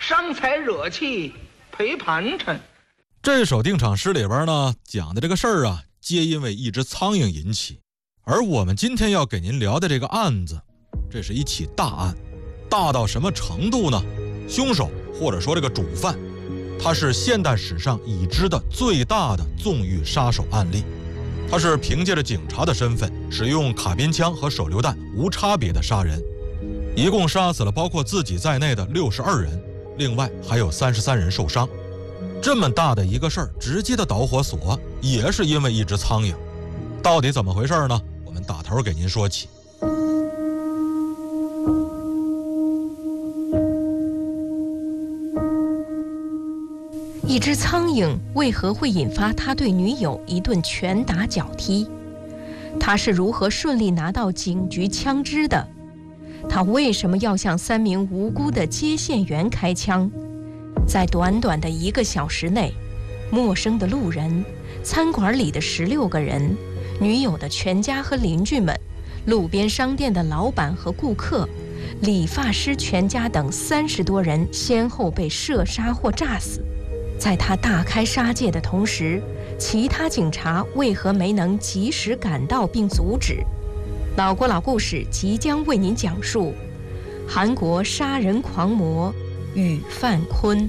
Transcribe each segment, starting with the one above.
伤财惹气赔盘缠。 这首定场诗里边呢，讲的这个事儿啊，皆因为一只苍蝇引起。而我们今天要给您聊的这个案子，这是一起大案，大到什么程度呢？凶手或者说这个主犯，他是现代史上已知的最大的纵欲杀手案例。他是凭借着警察的身份，使用卡宾枪和手榴弹无差别的杀人，一共杀死了包括自己在内的62人，另外还有33人受伤。这么大的一个事儿，直接的导火索也是因为一只苍蝇。到底怎么回事呢？我们打头给您说起。 一只苍蝇为何会引发他对女友一顿拳打脚踢？他是如何顺利拿到警局枪支的？他为什么要向3名无辜的接线员开枪？在短短的1个小时内，陌生的路人、餐馆里的16个人、女友的全家和邻居们、路边商店的老板和顾客、理发师全家等30多人先后被射杀或炸死。在他大开杀戒的同时，其他警察为何没能及时赶到并阻止？老郭老故事即将为您讲述韩国杀人狂魔宇范坤。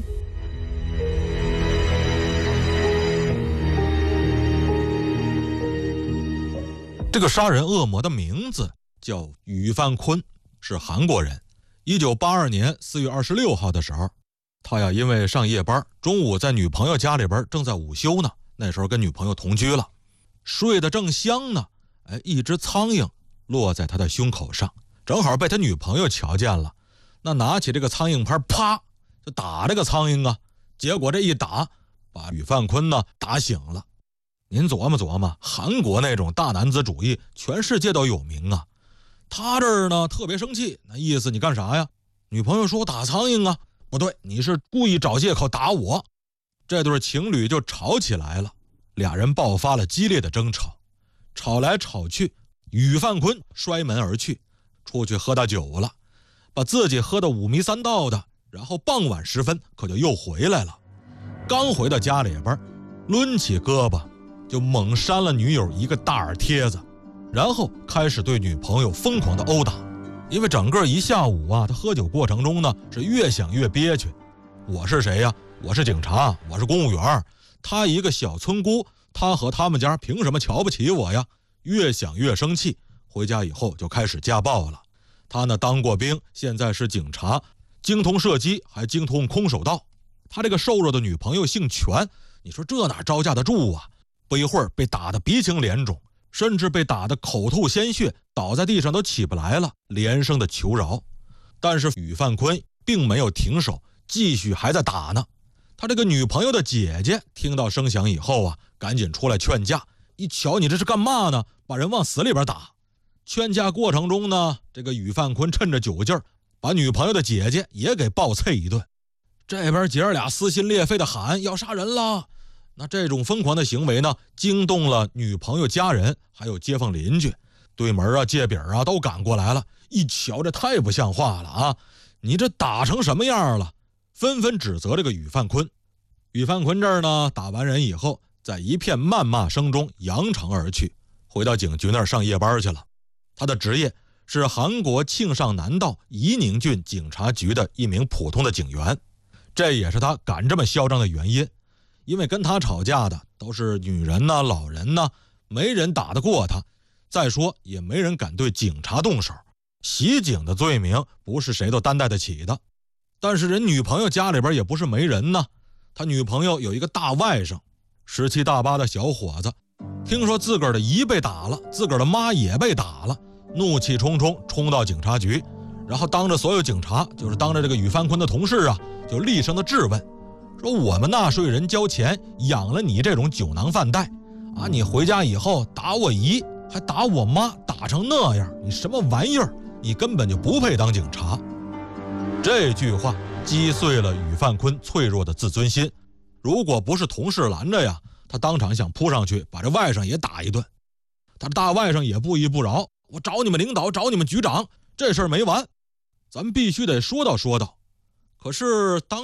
这个杀人恶魔的名字叫宇范坤，是韩国人。1982年4月26号的时候，他呀因为上夜班，中午在女朋友家里边正在午休呢，那时候跟女朋友同居了，睡得正香呢，一只苍蝇落在他的胸口上，正好被他女朋友瞧见了，那拿起这个苍蝇拍，啪就打这个苍蝇啊，结果这一打把宇范坤呢打醒了。您琢磨琢磨，韩国那种大男子主义全世界都有名啊，他这儿呢特别生气，那意思你干啥呀？女朋友说打苍蝇啊，不对，你是故意找借口打我。这对情侣就吵起来了，俩人爆发了激烈的争吵，吵来吵去，宇范坤摔门而去，出去喝大酒了，把自己喝得5迷3道的，然后傍晚时分可就又回来了。刚回到家里边，抡起胳膊就猛扇了女友一个大耳贴子，然后开始对女朋友疯狂的殴打。因为整个一下午啊，他喝酒过程中呢是越想越憋屈。我是谁呀？我是警察，我是公务员，他一个小村姑，他和他们家凭什么瞧不起我呀？越想越生气，回家以后就开始家暴了。他呢当过兵，现在是警察，精通射击，还精通空手道。他这个瘦弱的女朋友姓全，你说这哪招架得住啊？不一会儿被打得鼻青脸肿，甚至被打得口吐鲜血，倒在地上都起不来了，连声的求饶。但是宇范坤并没有停手，继续还在打呢。他这个女朋友的姐姐听到声响以后啊，赶紧出来劝架。一瞧你这是干嘛呢？把人往死里边打。劝架过程中呢，这个宇范坤趁着酒劲儿，把女朋友的姐姐也给暴啐一顿。这边姐儿俩撕心裂肺的喊要杀人了。那这种疯狂的行为呢，惊动了女朋友家人，还有街坊邻居，对门啊、借饼啊都赶过来了。一瞧这太不像话了啊！你这打成什么样了？纷纷指责这个宇范坤。宇范坤这儿呢，打完人以后，在一片谩骂声中扬长而去，回到警局那儿上夜班去了。他的职业是韩国庆尚南道宜宁郡警察局的一名普通的警员，这也是他敢这么嚣张的原因。因为跟他吵架的都是女人呐、老人呐，没人打得过他。再说也没人敢对警察动手，袭警的罪名不是谁都担待得起的。但是人女朋友家里边也不是没人呢，他女朋友有一个大外甥，17、18的小伙子，听说自个儿的姨被打了，自个儿的妈也被打了，怒气冲冲冲到警察局，然后当着所有警察，就是当着这个宇范坤的同事啊，就厉声的质问，说我们纳税人交钱养了你这种酒囊饭袋啊！你回家以后打我姨，还打我妈，打成那样，你什么玩意儿？你根本就不配当警察。这句话击碎了宇范坤脆弱的自尊心。如果不是同事拦着呀，他当场想扑上去把这外甥也打一顿。他大外甥也不依不饶，我找你们领导，找你们局长，这事儿没完，咱必须得说道说道。可是当